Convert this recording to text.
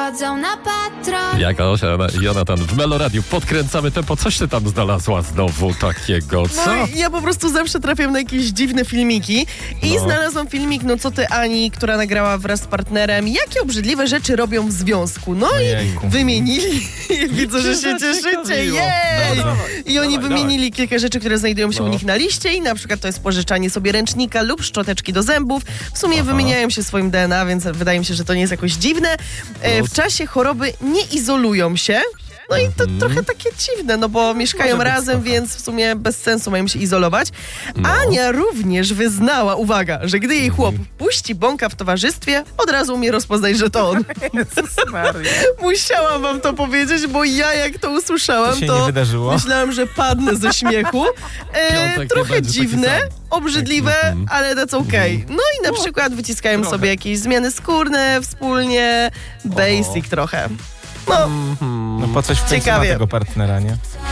przychodzą na patron. Jak Osia i Jonatan w Meloradiu. Podkręcamy tempo. Coś ty tam znalazła znowu takiego, co? No, ja po prostu zawsze trafiam na jakieś dziwne filmiki i znalazłam filmik, no co ty Ani, która nagrała wraz z partnerem, jakie obrzydliwe rzeczy robią w związku. No Ojejku. i wymienili. Widzę, że się cieszycie. Jej! I oni wymienili kilka rzeczy, które znajdują się u nich na liście i na przykład to jest pożyczanie sobie ręcznika lub szczoteczki do zębów. W sumie wymieniają się swoim DNA, więc wydaje mi się, że to nie jest jakoś dziwne. W czasie choroby nie izolują się. No i to trochę takie dziwne, no bo mieszkają razem, więc w sumie bez sensu mają się izolować. Ania również wyznała, uwaga, że gdy jej chłop puści bąka w towarzystwie, od razu umie rozpoznać, że to on. Musiałam wam to powiedzieć, bo ja jak to usłyszałam, To się nie wydarzyło? myślałam, że padnę ze śmiechu. Piątek Trochę nie będzie dziwne, taki sam. obrzydliwe, ale that's okay. No i na przykład wyciskają sobie jakieś zmiany skórne wspólnie, basic trochę. No, No po coś w końcu ma Ciekawie. tego partnera, nie?